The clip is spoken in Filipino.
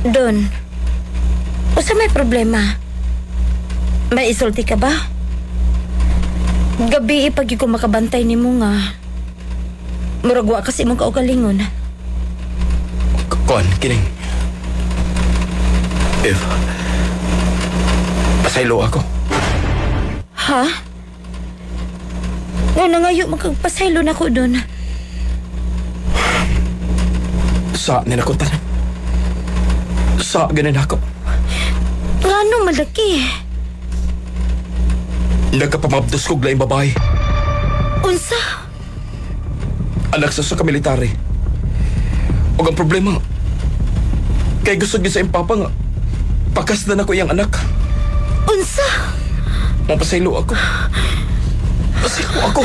Don, usa may problema? May isulti ka ba? Gabi pag ko makabantay ni mo nga. Muragwa kasi mong kaugalingon. Kon, kining. If pasaylo ako. Ha? Nga nangayo magpasaylo na ko doon. Sa ninakuntan. Sa ganin ako. Ngano malaki? Nagkapamabdos kog laing babae. Unsa? Anak sa kamilitary. O ang problema, kay gusto niya sa impapa nga, pakas na ko iyang anak. Unsa? Mapasaylo ako. Pasaylo ako.